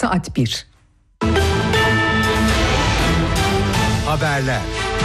saat 1. Haberler.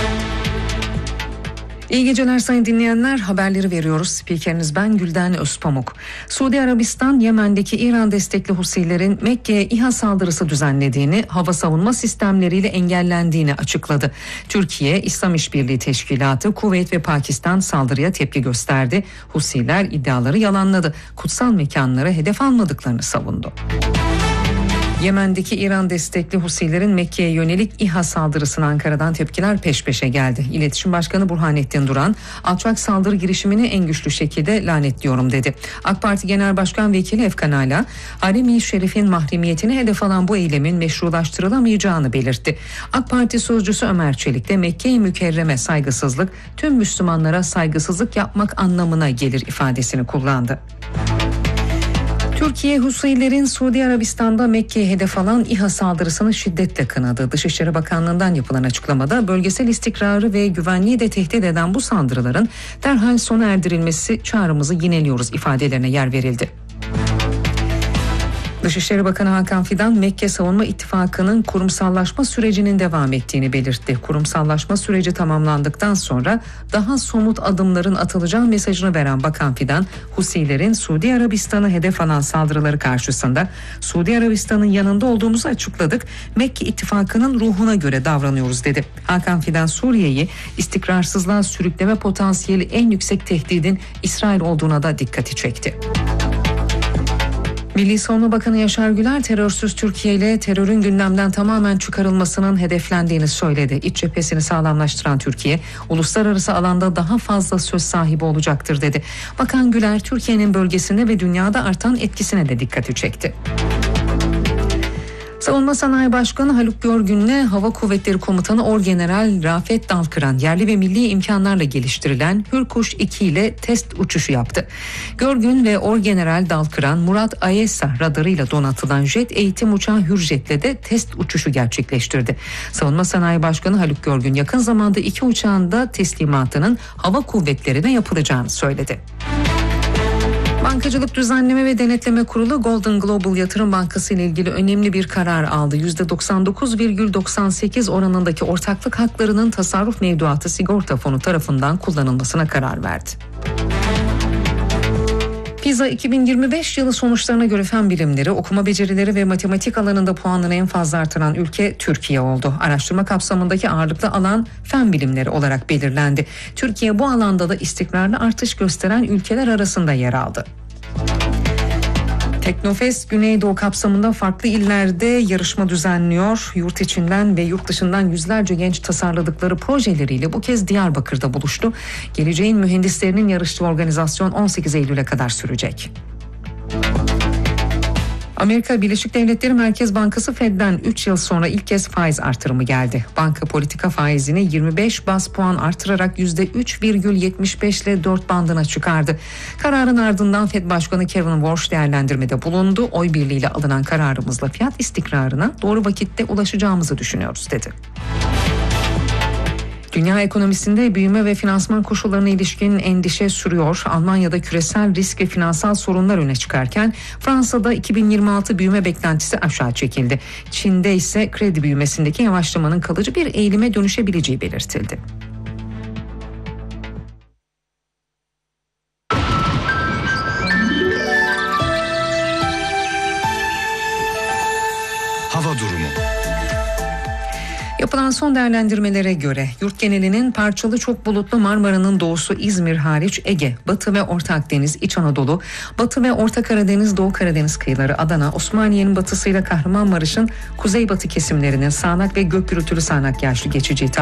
İyi geceler sayın dinleyenler, haberleri veriyoruz. Spikeriniz ben Gülden Özpamuk. Suudi Arabistan, Yemen'deki İran destekli Husilerin Mekke'ye İHA saldırısı düzenlediğini, hava savunma sistemleriyle engellendiğini açıkladı. Türkiye, İslam İşbirliği Teşkilatı, Kuveyt ve Pakistan saldırıya tepki gösterdi. Husiler iddiaları yalanladı. Kutsal mekanları hedef almadıklarını savundu. Yemen'deki İran destekli Husilerin Mekke'ye yönelik İHA saldırısına Ankara'dan tepkiler peş peşe geldi. İletişim Başkanı Burhanettin Duran, alçak saldırı girişimini en güçlü şekilde lanetliyorum dedi. AK Parti Genel Başkan Vekili Efkan Ala, Harem-i Şerif'in mahremiyetini hedef alan bu eylemin meşrulaştırılamayacağını belirtti. AK Parti sözcüsü Ömer Çelik de Mekke-i Mükerreme saygısızlık, tüm Müslümanlara saygısızlık yapmak anlamına gelir ifadesini kullandı. Türkiye, Husilerin Suudi Arabistan'da Mekke'ye hedef alan İHA saldırısını şiddetle kınadı. Dışişleri Bakanlığı'ndan yapılan açıklamada bölgesel istikrarı ve güvenliği de tehdit eden bu saldırıların derhal sona erdirilmesi çağrımızı yineliyoruz ifadelerine yer verildi. Dışişleri Bakanı Hakan Fidan, Mekke Savunma İttifakı'nın kurumsallaşma sürecinin devam ettiğini belirtti. Kurumsallaşma süreci tamamlandıktan sonra daha somut adımların atılacağı mesajını veren Bakan Fidan, Husilerin Suudi Arabistan'ı hedef alan saldırıları karşısında Suudi Arabistan'ın yanında olduğumuzu açıkladık. Mekke İttifakı'nın ruhuna göre davranıyoruz dedi. Hakan Fidan, Suriye'yi istikrarsızlığa sürükleme potansiyeli en yüksek tehdidin İsrail olduğuna da dikkati çekti. Milli Savunma Bakanı Yaşar Güler, terörsüz Türkiye ile terörün gündemden tamamen çıkarılmasının hedeflendiğini söyledi. İç cephesini sağlamlaştıran Türkiye, uluslararası alanda daha fazla söz sahibi olacaktır dedi. Bakan Güler, Türkiye'nin bölgesinde ve dünyada artan etkisine de dikkati çekti. Savunma Sanayi Başkanı Haluk Görgün'le Hava Kuvvetleri Komutanı Orgeneral Rafet Dalkıran yerli ve milli imkanlarla geliştirilen Hürkuş 2 ile test uçuşu yaptı. Görgün ve Orgeneral Dalkıran, Murat AESA radarıyla donatılan jet eğitim uçağı Hürjet'le de test uçuşu gerçekleştirdi. Savunma Sanayi Başkanı Haluk Görgün, yakın zamanda 2 uçağın da teslimatının hava kuvvetlerine yapılacağını söyledi. Bankacılık Düzenleme ve Denetleme Kurulu Golden Global Yatırım Bankası ile ilgili önemli bir karar aldı. %99,98 oranındaki ortaklık haklarının tasarruf mevduatı sigorta fonu tarafından kullanılmasına karar verdi. PISA 2025 yılı sonuçlarına göre fen bilimleri, okuma becerileri ve matematik alanında puanını en fazla artıran ülke Türkiye oldu. Araştırma kapsamındaki ağırlıklı alan fen bilimleri olarak belirlendi. Türkiye bu alanda da istikrarlı artış gösteren ülkeler arasında yer aldı. Teknofest Güneydoğu kapsamında farklı illerde yarışma düzenliyor. Yurt içinden ve yurt dışından yüzlerce genç tasarladıkları projeleriyle bu kez Diyarbakır'da buluştu. Geleceğin mühendislerinin yarıştığı organizasyon 18 Eylül'e kadar sürecek. Amerika Birleşik Devletleri Merkez Bankası Fed'den 3 yıl sonra ilk kez faiz artırımı geldi. Banka politika faizini 25 baz puan artırarak %3,75 ile 4 bandına çıkardı. Kararın ardından Fed Başkanı Kevin Warsh değerlendirmede bulundu. Oy birliğiyle alınan kararımızla fiyat istikrarına doğru vakitte ulaşacağımızı düşünüyoruz dedi. Dünya ekonomisinde büyüme ve finansman koşullarına ilişkin endişe sürüyor. Almanya'da küresel risk ve finansal sorunlar öne çıkarken Fransa'da 2026 büyüme beklentisi aşağı çekildi. Çin'de ise kredi büyümesindeki yavaşlamanın kalıcı bir eğilime dönüşebileceği belirtildi. Hava durumu. Yapılan son değerlendirmelere göre yurt genelinin parçalı çok bulutlu Marmara'nın doğusu İzmir hariç Ege, Batı ve Orta Akdeniz, İç Anadolu, Batı ve Orta Karadeniz, Doğu Karadeniz kıyıları, Adana, Osmaniye'nin batısıyla Kahramanmaraş'ın kuzeybatı kesimlerinin sağanak ve gök gürültülü sağanak yağışlı geçeceği